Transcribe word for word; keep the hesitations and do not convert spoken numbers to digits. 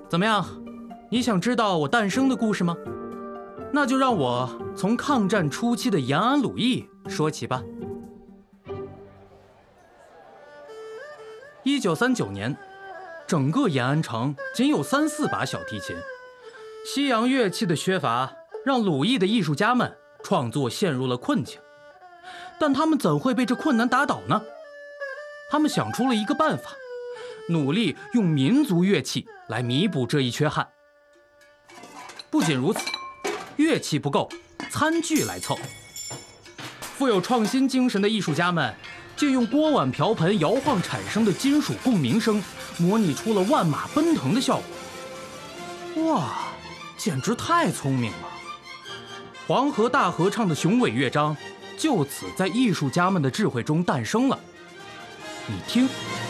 怎么样？你想知道我诞生的故事吗？那就让我从抗战初期的延安鲁艺说起吧。一九三九年，整个延安城仅有三四把小提琴，西洋乐器的缺乏让鲁艺的艺术家们创作陷入了困境。但他们怎会被这困难打倒呢？他们想出了一个办法，努力用民族乐器来弥补这一缺憾。不仅如此，乐器不够，餐具来凑。富有创新精神的艺术家们借用锅碗瓢盆摇晃产生的金属共鸣声，模拟出了万马奔腾的效果。哇，简直太聪明了！黄河大合唱的雄伟乐章就此在艺术家们的智慧中诞生了。你听，